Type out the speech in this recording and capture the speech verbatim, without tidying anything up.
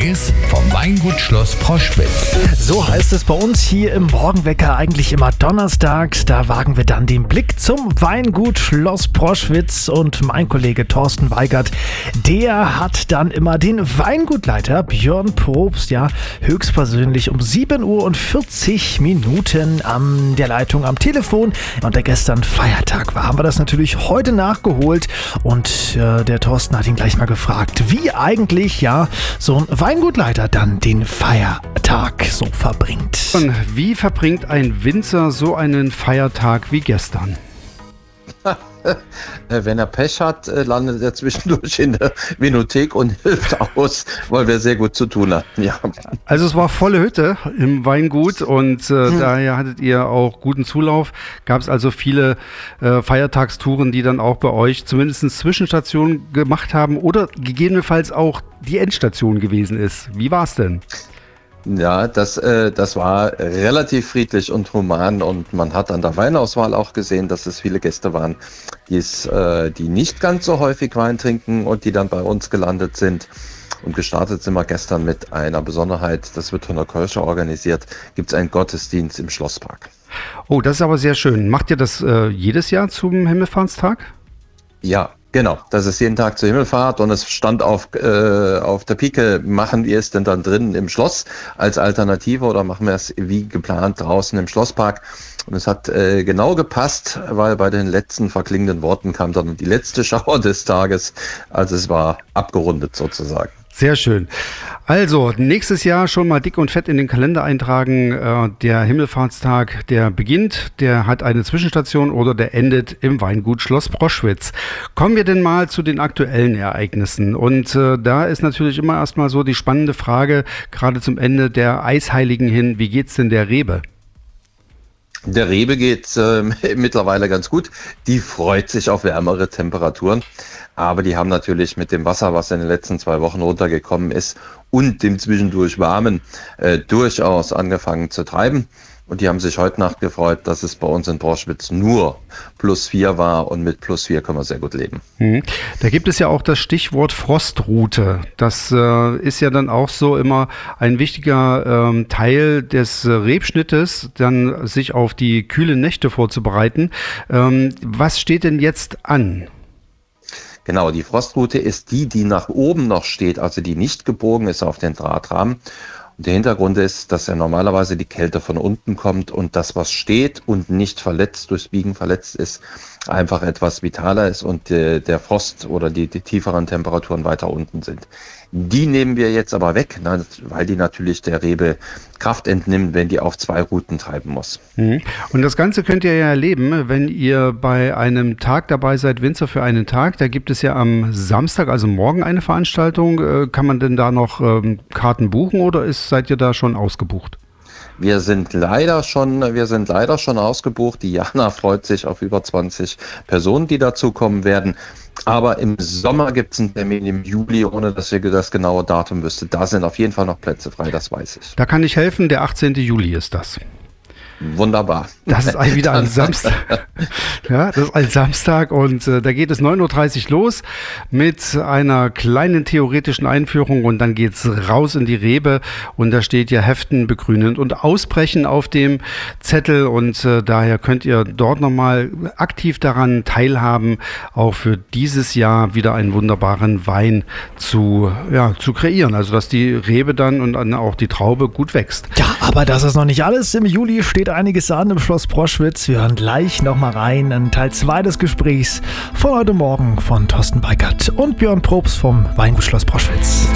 Neues vom Weingut Schloss Proschwitz. So heißt es bei uns hier im Morgenwecker eigentlich immer donnerstags. Da wagen wir dann den Blick zum Weingut Schloss Proschwitz und mein Kollege Thorsten Weigert, der hat dann immer den Weingutleiter Björn Probst, ja, höchstpersönlich um sieben Uhr und vierzig Minuten an der Leitung am Telefon. Und da gestern Feiertag war, haben wir das natürlich heute nachgeholt und äh, der Thorsten hat ihn gleich mal gefragt, wie eigentlich ja so ein Weingutleiter dann den Feiertag so verbringt. Und wie verbringt ein Winzer so einen Feiertag wie gestern? Wenn er Pech hat, landet er zwischendurch in der Vinothek und hilft aus, weil wir sehr gut zu tun hatten. Ja. Also es war volle Hütte im Weingut und äh, hm. daher hattet ihr auch guten Zulauf. Gab es also viele äh, Feiertagstouren, die dann auch bei euch zumindest Zwischenstationen gemacht haben oder gegebenenfalls auch die Endstation gewesen ist. Wie war es denn? Ja, das, äh, das war relativ friedlich und human und man hat an der Weinauswahl auch gesehen, dass es viele Gäste waren, die's, äh, die nicht ganz so häufig Wein trinken und die dann bei uns gelandet sind. Und gestartet sind wir gestern mit einer Besonderheit, das wird von der Kirche organisiert, gibt es einen Gottesdienst im Schlosspark. Oh, das ist aber sehr schön. Macht ihr das äh, jedes Jahr zum Himmelfahrtstag? Ja. Genau, das ist jeden Tag zur Himmelfahrt und es stand auf, äh, auf der Pike, machen wir es denn dann drinnen im Schloss als Alternative oder machen wir es wie geplant draußen im Schlosspark? Und es hat äh, genau gepasst, weil bei den letzten verklingenden Worten kam dann die letzte Schauer des Tages, also es war abgerundet sozusagen. Sehr schön. Also, nächstes Jahr schon mal dick und fett in den Kalender eintragen. Äh, der Himmelfahrtstag, der beginnt, der hat eine Zwischenstation oder der endet im Weingut Schloss Proschwitz. Kommen wir denn mal zu den aktuellen Ereignissen. Und äh, da ist natürlich immer erstmal so die spannende Frage, gerade zum Ende der Eisheiligen hin, wie geht's denn der Rebe? Der Rebe geht äh, mittlerweile ganz gut. Die freut sich auf wärmere Temperaturen. Aber die haben natürlich mit dem Wasser, was in den letzten zwei Wochen runtergekommen ist und dem zwischendurch warmen, äh, durchaus angefangen zu treiben. Und die haben sich heute Nacht gefreut, dass es bei uns in Proschwitz nur plus vier war und mit plus vier können wir sehr gut leben. Mhm. Da gibt es ja auch das Stichwort Frostrute. Das äh, ist ja dann auch so immer ein wichtiger ähm, Teil des äh, Rebschnittes, dann sich auf die kühlen Nächte vorzubereiten. Ähm, was steht denn jetzt an? Genau, die Frostrute ist die, die nach oben noch steht, also die nicht gebogen ist auf den Drahtrahmen. Und der Hintergrund ist, dass ja normalerweise die Kälte von unten kommt und das, was steht und nicht verletzt, durchs Biegen verletzt ist, einfach etwas vitaler ist und äh, der Frost oder die, die tieferen Temperaturen weiter unten sind. Die nehmen wir jetzt aber weg, weil die natürlich der Rebe Kraft entnimmt, wenn die auf zwei Routen treiben muss. Und das Ganze könnt ihr ja erleben, wenn ihr bei einem Tag dabei seid, Winzer für einen Tag. Da gibt es ja am Samstag, also morgen, eine Veranstaltung. Kann man denn da noch ähm, Karten buchen oder ist, seid ihr da schon ausgebucht? Wir sind leider schon, wir sind leider schon ausgebucht. Die Jana freut sich auf über zwanzig Personen, die dazukommen werden. Aber im Sommer gibt es einen Termin im Juli, ohne dass ihr das genaue Datum wüsste. Da sind auf jeden Fall noch Plätze frei, das weiß ich. Da kann ich helfen, der achtzehnten Juli ist das. Wunderbar. Das ist wieder ein Samstag. Ja, das ist ein Samstag und äh, da geht es neun Uhr dreißig los mit einer kleinen theoretischen Einführung und dann geht's raus in die Rebe und da steht ja Heften, Begrünen und Ausbrechen auf dem Zettel und äh, daher könnt ihr dort nochmal aktiv daran teilhaben, auch für dieses Jahr wieder einen wunderbaren Wein zu, ja, zu kreieren. Also dass die Rebe dann und dann auch die Traube gut wächst. Ja, aber das ist noch nicht alles. Im Juli steht einiges an im Schloss Proschwitz. Wir hören gleich nochmal rein in Teil zwei des Gesprächs von heute Morgen von Thorsten Weigert und Björn Probst vom Weingut Schloss Proschwitz.